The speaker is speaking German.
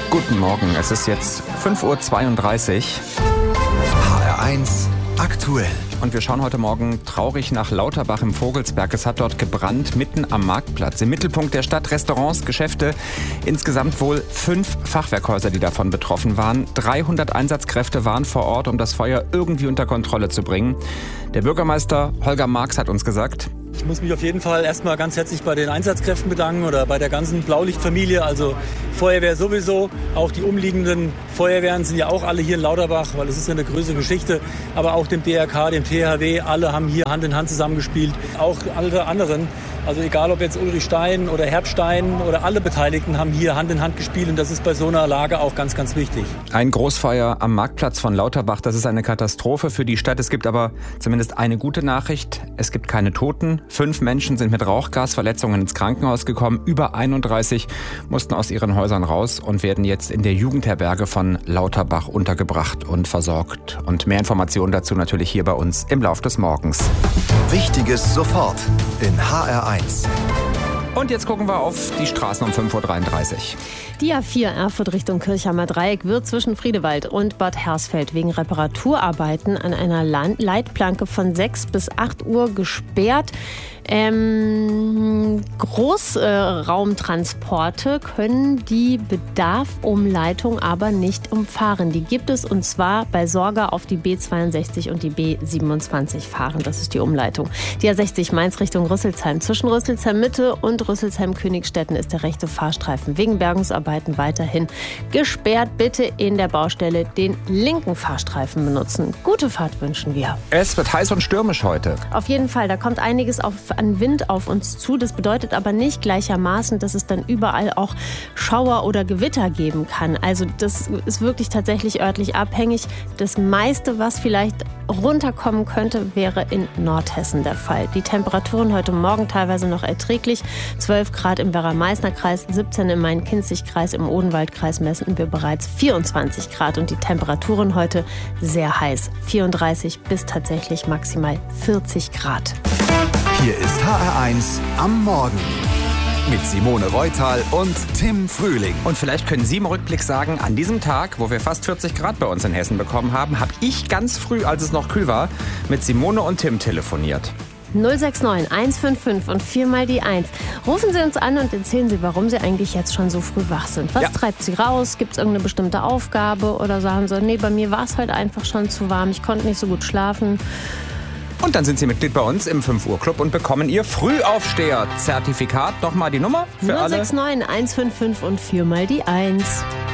Guten Morgen, es ist jetzt 5:32 Uhr. HR1 aktuell. Und wir schauen heute Morgen traurig nach Lauterbach im Vogelsberg. Es hat dort gebrannt, mitten am Marktplatz. Im Mittelpunkt der Stadt Restaurants, Geschäfte. Insgesamt wohl 5 Fachwerkhäuser, die davon betroffen waren. 300 Einsatzkräfte waren vor Ort, um das Feuer irgendwie unter Kontrolle zu bringen. Der Bürgermeister Holger Marx hat uns gesagt: Ich muss mich auf jeden Fall erstmal ganz herzlich bei den Einsatzkräften bedanken oder bei der ganzen Blaulichtfamilie, also Feuerwehr sowieso. Auch die umliegenden Feuerwehren sind ja auch alle hier in Lauterbach, weil es ist ja eine größere Geschichte. Aber auch dem BRK, dem THW, alle haben hier Hand in Hand zusammengespielt. Auch alle anderen, also egal ob jetzt Ulrich Stein oder Herbstein oder alle Beteiligten haben hier Hand in Hand gespielt. Und das ist bei so einer Lage auch ganz, ganz wichtig. Ein Großfeuer am Marktplatz von Lauterbach, das ist eine Katastrophe für die Stadt. Es gibt aber zumindest eine gute Nachricht. Es gibt keine Toten. 5 Menschen sind mit Rauchgasverletzungen ins Krankenhaus gekommen. Über 31 mussten aus ihren Häusern raus und werden jetzt in der Jugendherberge von Lauterbach untergebracht und versorgt. Und mehr Informationen dazu natürlich hier bei uns im Lauf des Morgens. Wichtiges sofort in HR1. Und jetzt gucken wir auf die Straßen um 5:33 Uhr. Die A4 Erfurt Richtung Kirchheimer Dreieck wird zwischen Friedewald und Bad Hersfeld wegen Reparaturarbeiten an einer Leitplanke von 6 bis 8 Uhr gesperrt. Großraumtransporte können die Bedarfumleitung aber nicht umfahren. Die gibt es, und zwar bei Sorga auf die B62 und die B27 fahren. Das ist die Umleitung. Die A60 Mainz Richtung Rüsselsheim. Zwischen Rüsselsheim Mitte und Rüsselsheim Königstetten ist der rechte Fahrstreifen wegen Bergungsarbeiten weiterhin gesperrt. Bitte in der Baustelle den linken Fahrstreifen benutzen. Gute Fahrt wünschen wir. Es wird heiß und stürmisch heute. Auf jeden Fall, da kommt einiges an Wind auf uns zu. Das bedeutet aber nicht gleichermaßen, dass es dann überall auch Schauer oder Gewitter geben kann. Also das ist wirklich tatsächlich örtlich abhängig. Das meiste, was vielleicht runterkommen könnte, wäre in Nordhessen der Fall. Die Temperaturen heute Morgen teilweise noch erträglich. 12 Grad im Werra-Meißner-Kreis, 17 im Main-Kinzig-Kreis, im Odenwald-Kreis messen wir bereits 24 Grad. Und die Temperaturen heute sehr heiß. 34 bis tatsächlich maximal 40 Grad. Hier ist HR1 am Morgen mit Simone Reutal und Tim Frühling. Und vielleicht können Sie im Rückblick sagen, an diesem Tag, wo wir fast 40 Grad bei uns in Hessen bekommen haben, habe ich ganz früh, als es noch kühl war, mit Simone und Tim telefoniert. 069 155 und 4 mal die 1. Rufen Sie uns an und erzählen Sie, warum Sie eigentlich jetzt schon so früh wach sind. Was treibt Sie raus? Gibt es irgendeine bestimmte Aufgabe? Oder sagen Sie, nee, bei mir war es heute einfach schon zu warm, ich konnte nicht so gut schlafen. Und dann sind Sie Mitglied bei uns im 5 Uhr Club und bekommen Ihr Frühaufsteher-Zertifikat. Nochmal die Nummer für 069 155 und 4 mal die 1.